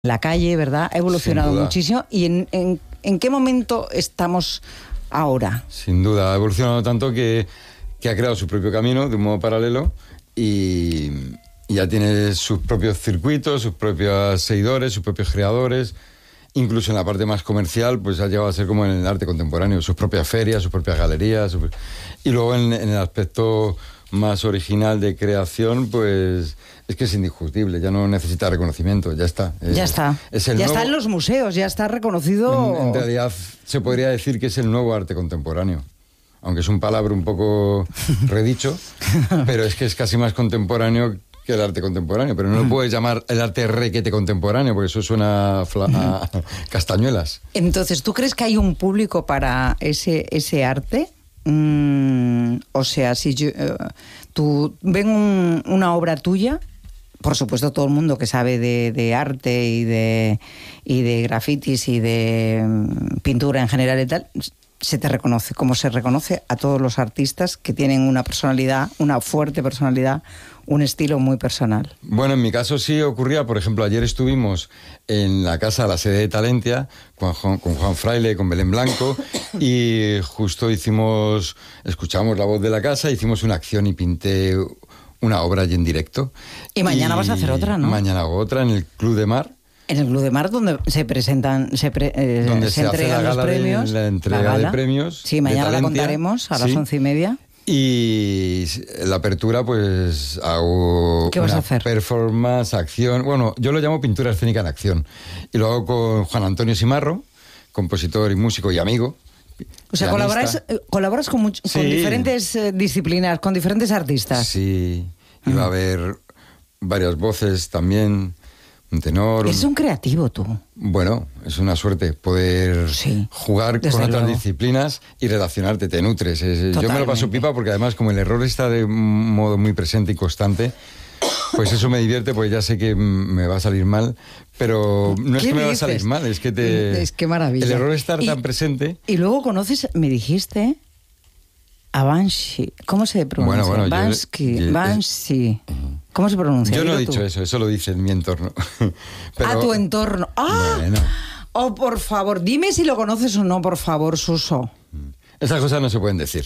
la calle, ¿verdad? Ha evolucionado muchísimo. ¿Y en qué momento estamos ahora? Sin duda, ha evolucionado tanto que ha creado su propio camino de un modo paralelo y ya tiene sus propios circuitos, sus propios seguidores, sus propios creadores. Incluso en la parte más comercial, pues ha llegado a ser como en el arte contemporáneo, sus propias ferias, sus propias galerías. Y luego en el aspecto más original de creación, pues es que es indiscutible, ya no necesita reconocimiento, ya está. Ya está. Ya está en los museos, ya está reconocido. En realidad se podría decir que es el nuevo arte contemporáneo. Aunque es un palabra un poco redicho, pero es que es casi más contemporáneo que el arte contemporáneo, pero no lo puedes llamar el arte requete contemporáneo, porque eso suena a castañuelas. Entonces, ¿tú crees que hay un público para ese arte? O sea, si tú ven una obra tuya, por supuesto todo el mundo que sabe de arte y de grafitis y de pintura en general y tal, se te reconoce, como se reconoce a todos los artistas que tienen una personalidad, una fuerte personalidad, un estilo muy personal. Bueno, en mi caso sí ocurría, por ejemplo, ayer estuvimos en la casa, la sede de Talentia, con Juan Fraile, con Belén Blanco, y justo escuchamos la voz de la casa, hicimos una acción y pinté una obra allí en directo. Y mañana vas a hacer otra, ¿no? Mañana hago otra en el Club de Mar. En el Club de Mar, donde se presentan, se entregan los premios. La entrega de premios. Sí, mañana la contaremos a las 11:30. Y la apertura, pues hago ¿Qué vas a hacer? Performance, acción. Bueno, yo lo llamo pintura escénica en acción. Y lo hago con Juan Antonio Simarro, compositor y músico y amigo. O sea, colaboras con diferentes disciplinas, con diferentes artistas. Sí, y va a haber varias voces también. Un tenor. Es un creativo tú. Bueno, es una suerte poder jugar con otras disciplinas y relacionarte, te nutres. Yo me lo paso pipa porque además como el error está de un modo muy presente y constante, pues eso me divierte porque ya sé que me va a salir mal, pero no es que me va a salir mal, es que Es que maravilla. El error está tan presente. Y luego conoces, me dijiste, a Banshee. ¿Cómo se pronuncia? Bueno, Banshee. ¿Cómo se pronuncia? Yo no he dicho eso lo dice en mi entorno. Pero, a tu entorno. ¡Ah! Bueno. Oh, por favor, dime si lo conoces o no, por favor, Suso. Esas cosas no se pueden decir.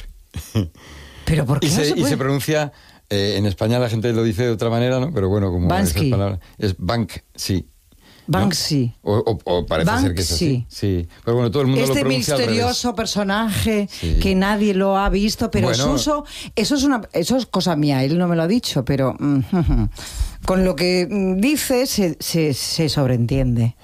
¿Pero por qué no se puede? Y se pronuncia, en España la gente lo dice de otra manera, ¿no? Pero bueno, como esas palabras, es Banksy. Banksy. ¿No? O parece Banksy. ser que es así. Sí. Pero bueno, todo el mundo lo pronuncia al revés. Este misterioso personaje que nadie lo ha visto, pero Suso, eso es cosa mía, él no me lo ha dicho, pero con lo que dice se sobreentiende.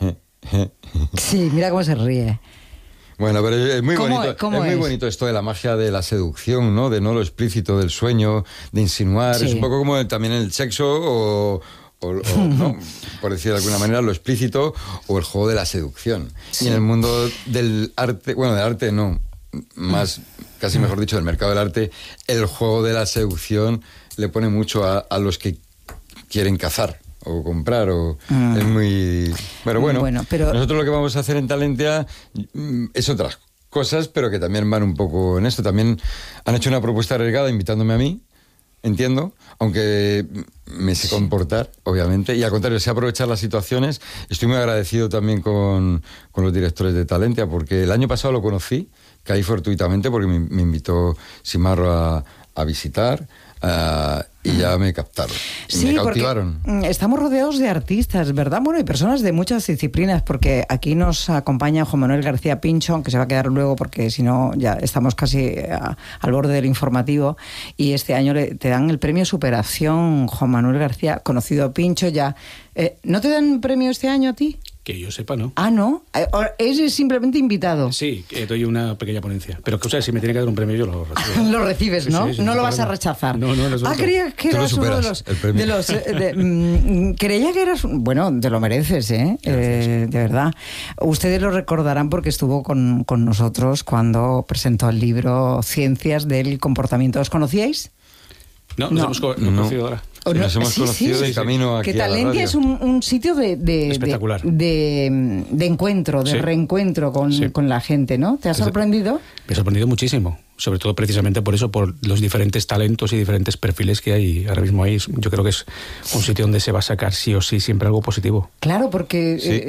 Sí, mira cómo se ríe. Bueno, pero es muy bonito. Es muy bonito esto de la magia de la seducción, ¿no? De no lo explícito, del sueño, de insinuar. Sí. Es un poco como también el sexo o no, por decir de alguna manera, lo explícito o el juego de la seducción. Sí. Y en el mundo del arte, bueno, del arte no, más, casi mejor dicho, del mercado del arte, el juego de la seducción le pone mucho a los que quieren cazar o comprar, es muy... Pero bueno, nosotros lo que vamos a hacer en Talentia es otras cosas, pero que también van un poco en esto. También han hecho una propuesta arriesgada invitándome a mí, entiendo, aunque me sé comportar, obviamente, y al contrario, sé aprovechar las situaciones. Estoy muy agradecido también con los directores de Talentia, porque el año pasado lo conocí, caí fortuitamente, porque me invitó Simarro a visitar, y ya me captaron. Sí, me cautivaron. Estamos rodeados de artistas, ¿verdad? Bueno, y personas de muchas disciplinas, porque aquí nos acompaña Juan Manuel García Pincho, aunque se va a quedar luego porque si no ya estamos casi al borde del informativo, y este año te dan el premio Superación, Juan Manuel García, conocido a Pincho ya. ¿No te dan premio este año a ti? Que yo sepa, ¿no? Ah, ¿no? ¿Es simplemente invitado? Sí, doy una pequeña ponencia. Pero, o sea, si me tiene que dar un premio, yo lo recibo. Lo recibes, ¿no? Sí, no lo vas a rechazar. No, creía que eras uno de los... creía que eras... Bueno, te lo mereces, ¿eh? De verdad. Ustedes lo recordarán porque estuvo con nosotros cuando presentó el libro Ciencias del Comportamiento. ¿Os conocíais? No, nos hemos conocido ahora. Nos hemos conocido de camino aquí que Talentia es un sitio espectacular. De encuentro, de reencuentro con la gente, ¿no? ¿Te ha sorprendido? Me ha sorprendido muchísimo. Sobre todo precisamente por eso, por los diferentes talentos y diferentes perfiles que hay ahora mismo ahí. Yo creo que es un sitio donde se va a sacar sí o sí siempre algo positivo. Claro, porque